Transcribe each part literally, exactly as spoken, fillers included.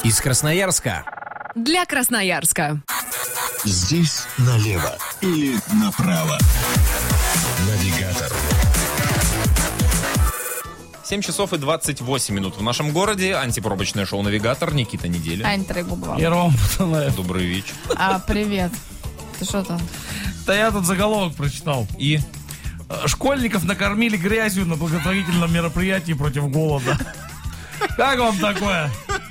Из Красноярска. Для Красноярска. Здесь налево или направо. Навигатор. семь часов и двадцать восемь минут в нашем городе. Антипробочное шоу «Навигатор». Никита Неделя. Ань Трегубова. И Ром Путанаев. Добрый вечер. А, привет. Ты что там? Да я тут заголовок прочитал. И? Школьников накормили грязью на благотворительном мероприятии против голода. Как вам такое?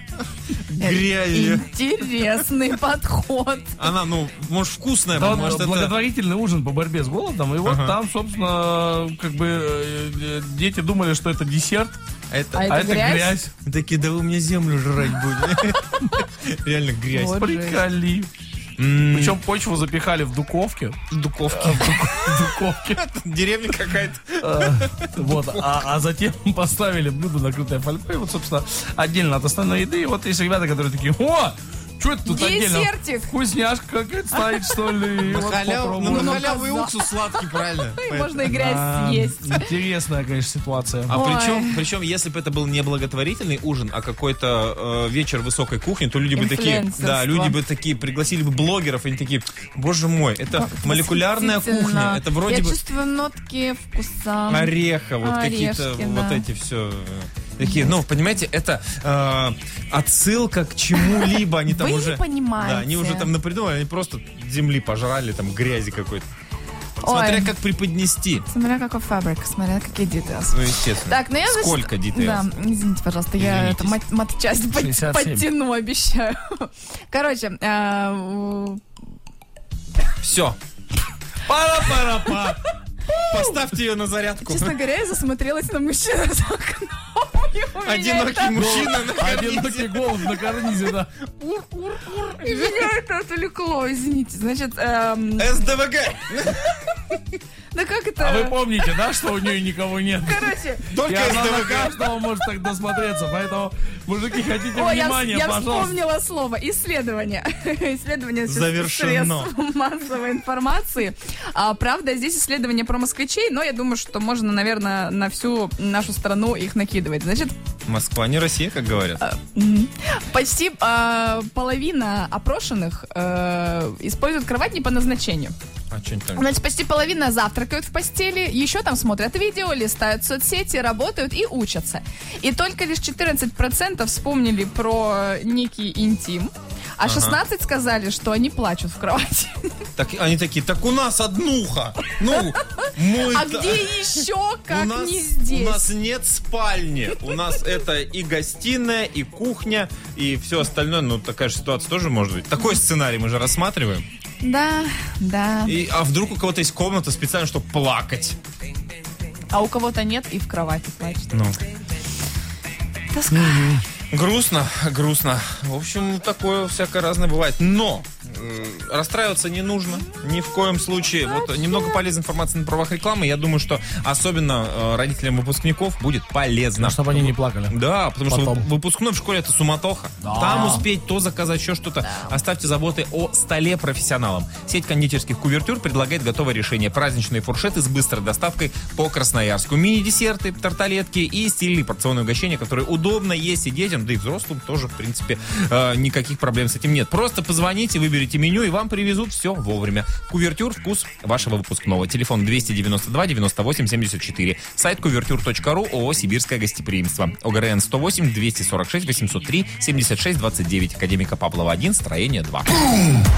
Грязью. Интересный подход. Она, ну, может, вкусная, Да, может, вот это... благотворительный ужин по борьбе с голодом. И вот Ага. там, собственно, как бы э, дети думали, что это десерт, Это... А а это это грязь? грязь. Такие, да вы мне землю жрать будете. Реально грязь. Вот. Приколи. М, Причем почву запихали в духовке. Духовки. В духовке. Деревня какая-то. Э, Вот, а, а затем поставили блюдо, накрытое фольгой, вот, собственно, отдельно от основной еды. И вот есть ребята, которые такие: о, что это тут отдельно? Десертик. Вкусняшка какая-то стоит, что ли? И На вот халяву, попробуем. ну, на Ну, халяву и каза- уксус сладкий, правильно? И можно и грязь А, съесть. Интересная, конечно, ситуация. А Ой. причем, причем, если бы это был не благотворительный ужин, а какой-то э, вечер высокой кухни, то люди бы такие, Инфлюенсерство. да, люди бы такие пригласили бы блогеров, и они такие: боже мой, это Как молекулярная восхитительно. кухня, это вроде Я бы чувствую нотки вкуса. ореха, вот Орешки, какие-то да. вот эти все. Такие, ну, понимаете, это э, отсылка к чему-либо. Они там Вы не уже, понимаете. Да, они уже там напридумывали, они просто земли пожрали, там грязи какой-то. Ой. Смотря как преподнести. Смотря какой фабрик, смотря какие details. Ну, естественно. Так, ну я, значит, Сколько details? Да, извините, пожалуйста, я Извинитесь. это мат- матчасть под- шестьдесят семь. подтяну, обещаю. Короче, а, у- Все. Пара-пара-па. Поставьте ее на зарядку. честно говоря, я засмотрелась на мужчину за окном. и у меня Одинокий это- мужчина на Одинокий карнизе. голод на карнизе, да. и меня это отвлекло, извините. Значит, эм, СДВГ. да как А вы это... помните, да, что у нее никого нет? Короче, И Только она на СДВГ. каждого может так досмотреться, поэтому, мужики, хотите Ой, я, внимания, я пожалуйста. вспомнила слово исследование. Исследование Завершено. средств массовой информации. А, правда, здесь исследование про москвичей, но я думаю, что можно, наверное, на всю нашу страну их накидывать. Значит, Москва не Россия, как говорят. мгм. почти а, половина опрошенных э, используют кровать не по назначению. А что-нибудь там? Значит, почти половина завтракают в постели, еще там смотрят видео, листают соцсети, работают и учатся. И только лишь четырнадцать процентов вспомнили про некий интим, а шестнадцать процентов сказали, что они плачут в кровати. Так, они такие: так у нас однуха. Ну, мы... А где еще, как у нас, не здесь? У нас нет спальни. У нас это и гостиная, и кухня, и все остальное. Ну, такая же ситуация тоже может быть. Такой сценарий мы же рассматриваем. Да, да. И, а вдруг у кого-то есть комната специально, чтобы плакать? А у кого-то нет и в кровати плачет. Ну. Тоска. Грустно, грустно. В общем, такое всякое разное бывает. Но э, расстраиваться не нужно. Ни в коем случае. Вот немного полезной информации на правах рекламы. Я думаю, что особенно э, родителям выпускников будет полезно. Чтобы они не плакали. Да, потому Потом. что выпускной в школе — это суматоха. Да. Там успеть, то заказать, еще что-то. Оставьте заботы о столе профессионалам. Сеть кондитерских кувертюр предлагает готовое решение. Праздничные фуршеты с быстрой доставкой по Красноярску. Мини-десерты, тарталетки и стильные порционные угощения, которые удобно есть и детям, да и взрослым тоже, в принципе, э, никаких проблем с этим нет. Просто позвоните, выберите меню, и вам привезут все вовремя. Кувертюр — вкус вашего выпускного. Телефон двести девяносто два девяносто восемь семьдесят четыре. Сайт кувертюр точка ру. ООО «Сибирское гостеприимство». ОГРН сто восемь двести сорок шесть восемьсот три семьдесят шесть двадцать девять. Академика Павлова один, строение два.